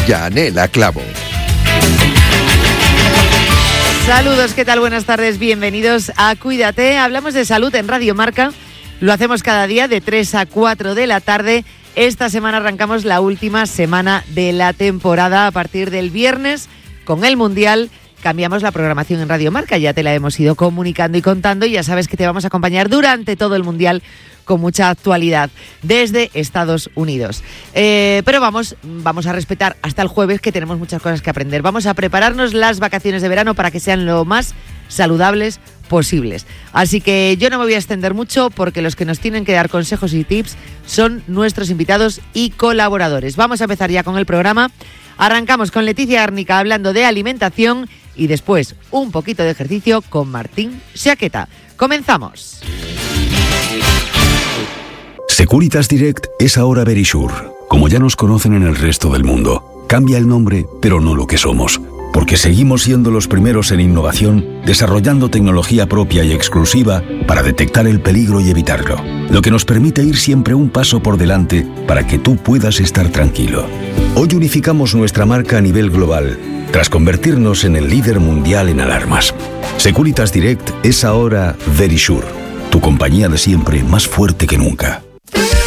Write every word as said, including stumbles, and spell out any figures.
Yanela Clavo. Saludos, ¿qué tal? Buenas tardes, bienvenidos a Cuídate. Hablamos de salud en Radio Marca. Lo hacemos cada día de tres a cuatro de la tarde. Esta semana arrancamos la última semana de la temporada. A partir del viernes, con el Mundial, cambiamos la programación en Radio Marca. Ya te la hemos ido comunicando y contando y ya sabes que te vamos a acompañar durante todo el Mundial con mucha actualidad desde Estados Unidos. Eh, pero vamos, vamos a respetar hasta el jueves, que tenemos muchas cosas que aprender. Vamos a prepararnos las vacaciones de verano para que sean lo más saludables posibles. Así que yo no me voy a extender mucho porque los que nos tienen que dar consejos y tips son nuestros invitados y colaboradores. Vamos a empezar ya con el programa. Arrancamos con Leticia Árnica hablando de alimentación y después un poquito de ejercicio con Martín Saqueta. Comenzamos. Securitas Direct es ahora Verisure, como ya nos conocen en el resto del mundo. Cambia el nombre, pero no lo que somos, porque seguimos siendo los primeros en innovación, desarrollando tecnología propia y exclusiva para detectar el peligro y evitarlo, lo que nos permite ir siempre un paso por delante para que tú puedas estar tranquilo. Hoy unificamos nuestra marca a nivel global, tras convertirnos en el líder mundial en alarmas. Securitas Direct es ahora Verisure, tu compañía de siempre más fuerte que nunca.